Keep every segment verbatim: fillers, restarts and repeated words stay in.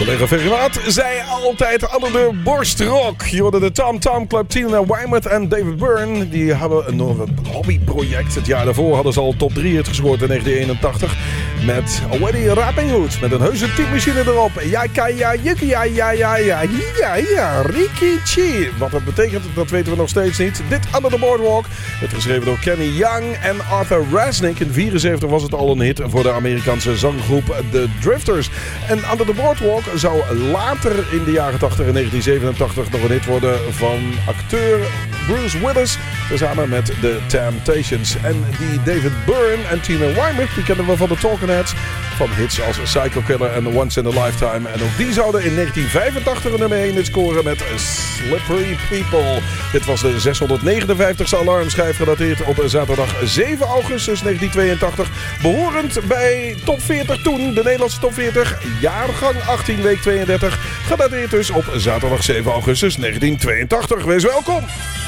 Collega Verraad zei altijd onder de borstrock. Je hoorde de Tom Tom Club, Tina Weymouth en David Byrne. Die hadden een, een hobbyproject. Het jaar daarvoor hadden ze al top drie hit gescoord in negentien eenentachtig. Met Weddy Rapping Hood. Met een heuse typemachine erop. Ja, ja, ja, ja, ja, ja, ja, ja, ja, Rikichi. Wat dat betekent, dat weten we nog steeds niet. Dit Under the Boardwalk werd geschreven door Kenny Young en Arthur Resnick. In vierenzeventig was het al een hit voor de Amerikaanse zanggroep The Drifters. En Under the Boardwalk zou later in de jaren tachtig, in negentien zevenentachtig, nog een hit worden van acteur Bruce Willis. Samen met The Temptations. En die David Byrne en Tina Weymouth, die kennen we van de Talking Heads. Van hits als Psycho Killer en Once in a Lifetime. En ook die zouden in negentien vijfentachtig een nummer één hit scoren met Slippery People. Dit was de zeshonderdnegenenvijftigste alarmschijf, gedateerd op zaterdag zeven augustus negentien tweeëntachtig. Behorend bij top veertig toen, de Nederlandse top veertig, jaargang achttien, week tweeëndertig. Gedateerd dus op zaterdag zeven augustus negentien tweeëntachtig. Wees welkom!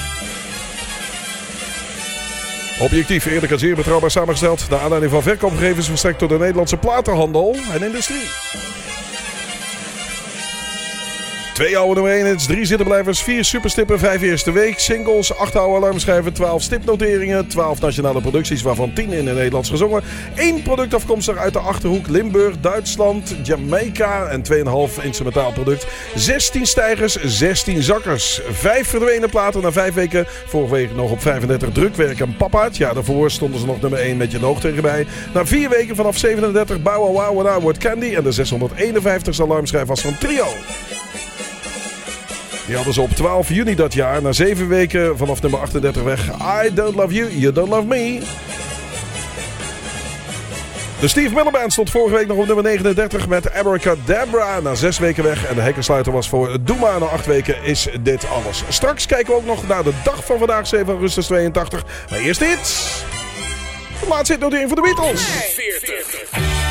Objectief, eerlijk en zeer betrouwbaar samengesteld. De aanleiding van verkoopgegevens verstrekt door de Nederlandse platenhandel en industrie. Twee oude nummer één hits, drie zittenblijvers, vier superstippen, vijf eerste week, singles, acht oude alarmschijven, twaalf stipnoteringen, twaalf nationale producties, waarvan tien in het Nederlands gezongen, één product afkomstig uit de Achterhoek, Limburg, Duitsland, Jamaica en twee komma vijf instrumentaal product, zestien stijgers, zestien zakkers, vijf verdwenen platen na vijf weken, vorige week nog op vijfendertig drukwerk en papaat, ja daarvoor stonden ze nog nummer één met je oog tegen bij, na vier weken vanaf zevenendertig, Bow Wow Wow When I Word Candy en de zeshonderdeenenvijftigste alarmschijf was van Trio. Die hadden ze op twaalf juni dat jaar, na zeven weken vanaf nummer achtendertig weg. I Don't Love You, You Don't Love Me. De Steve Miller Band stond vorige week nog op nummer negenendertig met Abracadabra. Na zes weken weg en de hekkensluiter was voor Doema. Na acht weken is dit alles. Straks kijken we ook nog naar de dag van vandaag, zeven augustus tweeëntachtig. Maar eerst dit. De laatste hitnotering voor de Beatles. veertig.